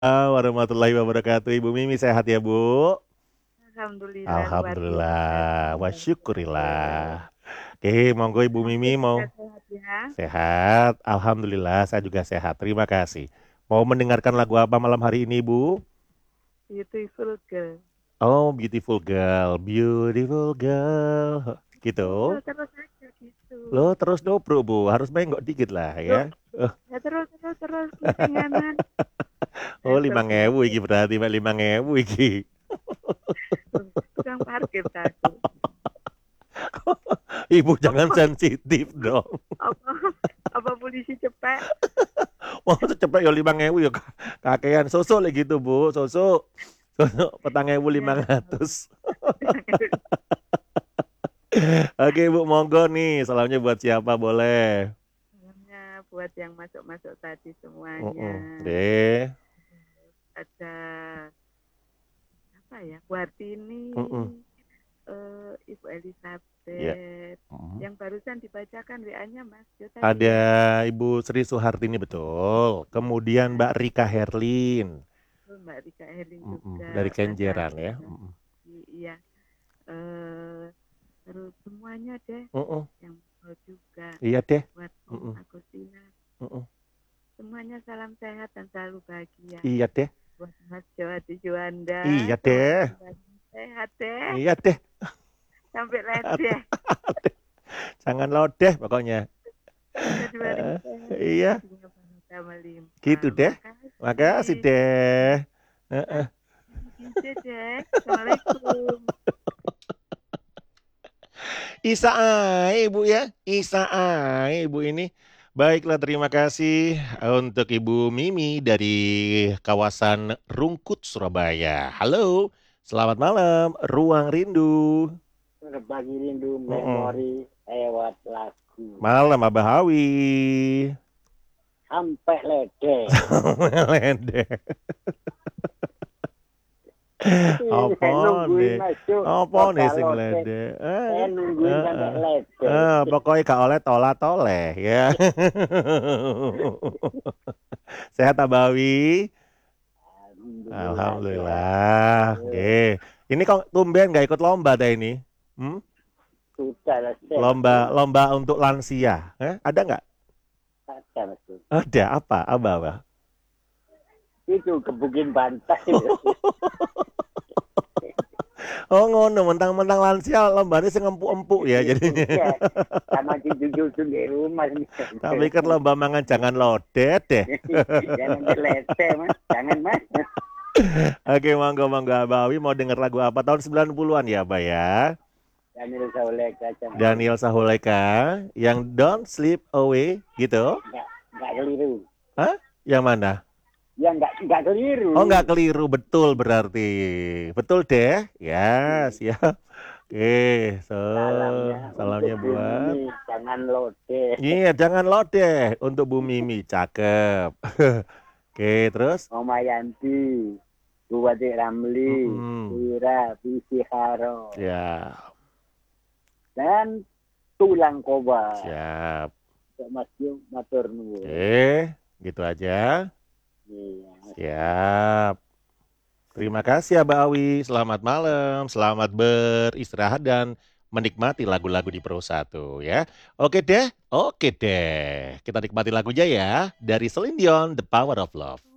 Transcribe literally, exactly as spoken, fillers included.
Warahmatullahi wabarakatuh. Ibu Mimi sehat ya, Bu? Alhamdulillah luar biasa. Alhamdulillah, wa syukurillah. Oke, monggo Ibu Masnya Mimi juga mau sehat ya? sehat. Alhamdulillah, saya juga sehat. Terima kasih. Mau mendengarkan lagu apa malam hari ini, Bu? Beautiful girl. Oh, Beautiful Girl, Beautiful Girl. Iya, Gitu. terus aja gitu. Lo terus dobro, Bu. Harus menggok dikit lah Loh, ya. Eh, ya terus terus terus miringanan. Oh, Eh, lima terserah. ngewu iki berarti Mbak, lima ngewu iki. Loh, tukang parkir aku. Ibu jangan Apa sensitif dong. apa apa polisi cepet? Mau cepet ya lima ngewu ya kakean susu lagi gitu Bu, susu susu petang ewu Ya, lima ratus. Oke Bu, monggo nih, salamnya buat siapa boleh? salamnya buat yang masuk-masuk tadi semuanya. Mm deh. Ada apa ya? Buatini, Mm-mm. eh, Ibu Ya. Elizabeth. Mm. Yang barusan dibacakan W A-nya Mas Jo tadi Ada ya. Ibu Sri Suhartini betul. Kemudian Ya, Mbak Rika Herlin. betul, Mbak Rika Herlin Mm-mm. juga Dari ada. Kenjeran ya. Mm-mm. Iya, eh, terus semuanya deh Mm-mm. yang mau juga Iya deh. buat Om Mm-mm. Agustina. Mm-mm. Semuanya salam sehat dan selalu bahagia. Iya deh. Buat Mas Jawati Juanda, Iya deh. semoga sehat deh Iya deh. sampai ledeh Jangan lodeh pokoknya. sampai dua ribu Eh, sehat iya, rezekinya banyak melimpah. gitu deh. Makasih Makasih. deh. Ah, Heeh. gitu deh. Assalamualaikum. Isa ae, Ibu ya. Isa ae, Ibu ini. Baiklah, terima kasih untuk Ibu Mimi dari kawasan Rungkut, Surabaya. Halo, selamat malam, Ruang Rindu. Berbagi rindu Mm-mm. memori lewat lagu. Malam, Abah Hawi. Sampai ledeh. Melende. Apa Saya nungguin nih? masuk Apa nih total sing lodeh. lede? Eh, Saya nungguin eh, sampai eh. ledeh. Eh, pokoknya gak oleh tola toleh ya. Sehat Abawi? Alhamdulillah sehat. Alhamdulillah. Oke. Ini kok tumben gak ikut lomba dah ini? Hmm? Sudah lah saya Lomba masuk. lomba untuk lansia. Eh, ada nggak? Ada masuk. Ada apa? Apa apa? Itu kebukin bantai. Oh ngono, mentang-mentang lansia lombanya sing empuk-empuk ya jadinya. Iya. Sama cucu-cucu di rumah. Tak pikir lomba mangan jangan lodet deh. Jangan ledeh mas. Jangan mas. Oke, monggo monggo Abawi mau denger lagu apa tahun sembilan puluhan ya, Abah ya? Daniel Saulek aja masuk. Daniel Sahuleka yang Don't Sleep Away gitu. Enggak, enggak keliru. Hah? Yang mana? Ya enggak enggak keliru. Oh, nggak keliru, betul berarti. Betul deh. Ya, siap. Oke, so Salamnya untuk salamnya Bu buat. Mimi, jangan lodeh. Iya, jangan lodeh untuk Bu Mimi, cakep. Oke, terus? Mama Yanti, Bu Wati Ramli, Mm-mm. Wira, Bisi Haro, Ya, dan Tulang Koba. siap. Untuk Mas Yung Matur Nuwun. Oke, gitu aja. Iya. Siap. Terima kasih Abah Awi. Selamat malam. Selamat beristirahat dan menikmati lagu-lagu di Pro Satu ya. Oke deh. Oke deh. Kita nikmati lagunya ya. Dari Celine Dion, The Power of Love.